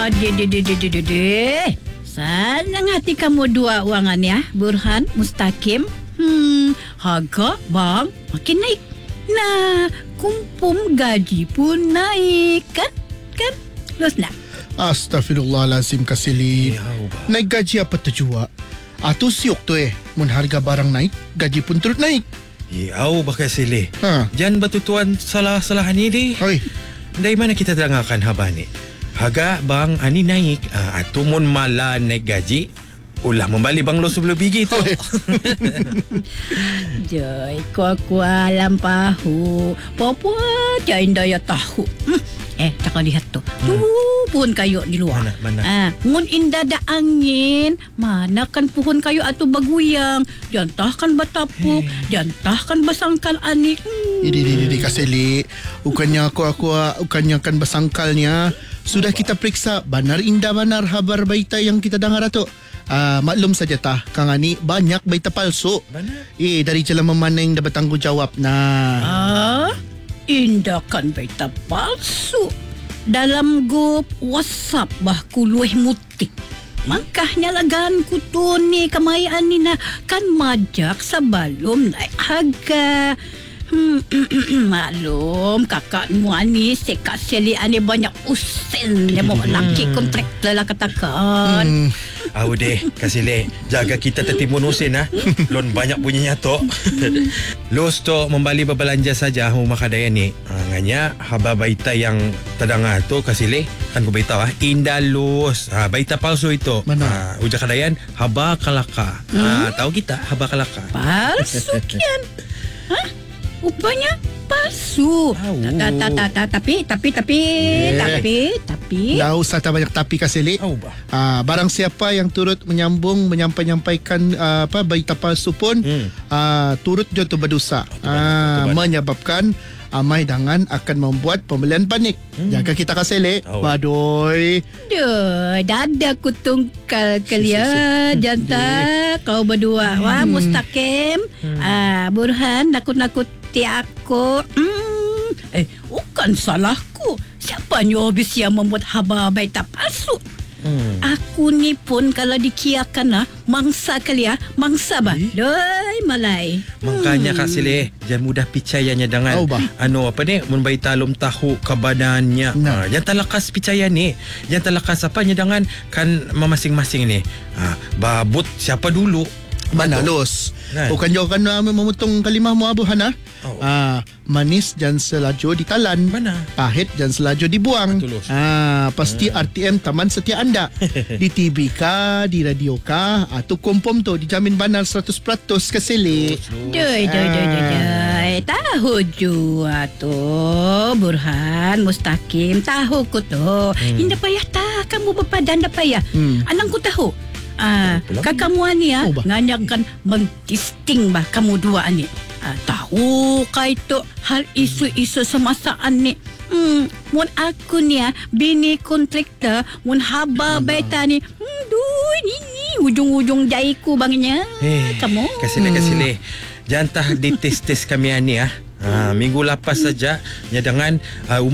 Senang hati kamu dua uangan ya, Burhan, Mustaqim. Harga bang makin naik. Nah, kumpul gaji pun naik kan? Terus nak? Astaghfirullahalazim Kasili. Naik gaji apa tu jua? Tu siok tu mun harga barang naik, gaji pun turut naik. Au bakal silih. Jangan batutuan salah-salah ni deh. Oi. Dari mana kita terangkan habar ni? Harga bang ani naik, atau mun malah naik gaji, ulah membalik bang lo sebelum bigi tu. Joy, kuah-kuah lampahu. Papa jain daya tahu. Tak kau lihat tu. Tu pohon kayu di luar. Mana? Mun indah ada angin, mana kan pohon kayu atau baguyang. Jantah kan batapuk, jantah kan basangkal ani. Ini Kasili. Bukannya bukannya kan basangkalnya. Sudah kita periksa banar indah banar habar baita yang kita dengar tu. Maklum saja tah Kang Ani banyak baita palsu. Mana? Dari jalan mana yang dapat tanggungjawab. Indah kan baita palsu. Dalam grup WhatsApp bahku luih mutik. Makanya lagan ku tu ni kamayan ni na kan majak sebelum naik harga. Maklum kakakmu ani sekat seli ani banyak usen dia mau laki kontraktor lah katakan. Deh Kasih jaga kita tertimbun usin Lon banyak punya nyatok. Los tu membali berbelanja saja rumah kadaya ni. Nganya haba baita yang terdengar tu Kasih kan ku beritahu indah los. Baita palsu itu. Mana? Ujar kadayan haba kalaka. Tahu kita haba kalaka. Palsu kian. Rupanya palsu. Tapi Tak usah tak banyak tapi Kasili. Barang siapa yang turut menyampaikan berita palsu pun turut jatuh berdosa. Menyebabkan amai dangan akan membuat pembelian panik. Jaga kita Kasili. Badoi. Dada ku tungkal kalian janta kau berdua. Wah Mustaqim. Burhan nakut-nakuti aku. Bukan salahku. Siapa nyobis yang membuat haba baita palsu? Aku ni pun kalau dikiakan mangsa kali mangsa bah. Doi malai. Makanya Kak Sileh jangan mudah percayanya dengan mun baita lom tahu kebadannya. Yang talakas percaya ni. Yang talakas apanya dengan kan masing-masing ni. Babut siapa dulu? Mana los? Bukan jangan memotong kalimah mu Abu Hana. Manis jangan selaju ditalan. Mana? Pahit jangan selaju dibuang. Pasti RTM taman setia anda. Di TV kah, di radio kah, atau kompom tu dijamin banar 100% Kasili. Doi. Tahu jua tu Burhan Mustaqim tahu ku tu. Indah payah tak kamu berpadan dah payah. Anangku tahu. Kakakmu ni nganyakan mentisting bah kamu dua ni. Tahu kah itu hal isu-isu semasaan ni. Mun aku ni bini kontraktor mun haba baita ni. Ini ujung-ujung jaiku bangnya. Kamu Kasih jangan tah dites kami ni minggu lepas saja dengan